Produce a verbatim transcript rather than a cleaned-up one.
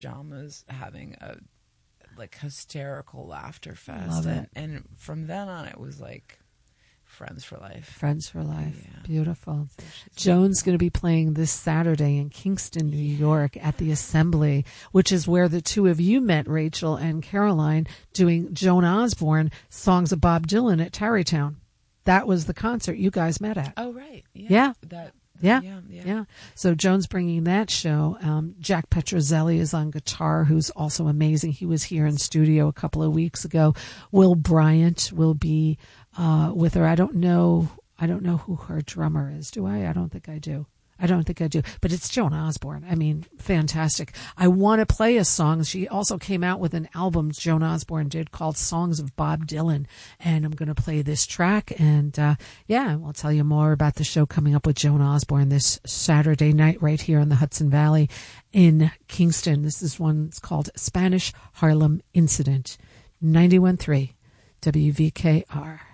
pajamas having a like hysterical laughter fest. Love and, it. and from then on, it was like friends for life. Friends for life. Yeah. Beautiful. Joan's going to be playing this Saturday in Kingston, New York at the Assembly, which is where the two of you met, Rachel and Caroline, doing Joan Osborne songs of Bob Dylan at Tarrytown. That was the concert you guys met at. Oh, right. Yeah. Yeah. That, Yeah. yeah, yeah. Yeah. So Joan's bringing that show. Um, Jack Petrozelli is on guitar, who's also amazing. He was here in studio a couple of weeks ago. Will Bryant will be uh, with her. I don't know. I don't know who her drummer is. Do I? I don't think I do. I don't think I do. But it's Joan Osborne. I mean, fantastic. I want to play a song. She also came out with an album Joan Osborne did called Songs of Bob Dylan. And I'm going to play this track. And, uh, yeah, I'll tell you more about the show coming up with Joan Osborne this Saturday night right here in the Hudson Valley in Kingston. This is one that's called Spanish Harlem Incident. ninety-one point three W V K R.